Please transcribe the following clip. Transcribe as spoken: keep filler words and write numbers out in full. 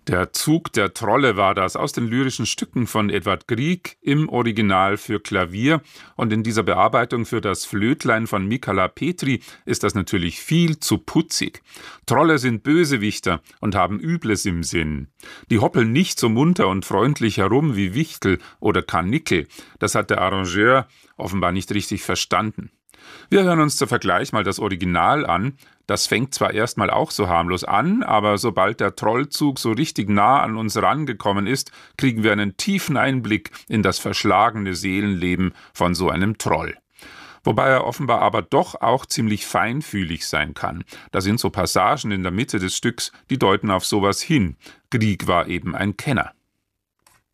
Der Zug der Trolle war das aus den lyrischen Stücken von Edvard Grieg im Original für Klavier. Und in dieser Bearbeitung für das Flötlein von Michala Petri ist das natürlich viel zu putzig. Trolle sind Bösewichter und haben Übles im Sinn. Die hoppeln nicht so munter und freundlich herum wie Wichtel oder Karnickel. Das hat der Arrangeur offenbar nicht richtig verstanden. Wir hören uns zur Vergleich mal das Original an. Das fängt zwar erstmal auch so harmlos an, aber sobald der Trollzug so richtig nah an uns rangekommen ist, kriegen wir einen tiefen Einblick in das verschlagene Seelenleben von so einem Troll. Wobei er offenbar aber doch auch ziemlich feinfühlig sein kann. Da sind so Passagen in der Mitte des Stücks, die deuten auf sowas hin. Grieg war eben ein Kenner.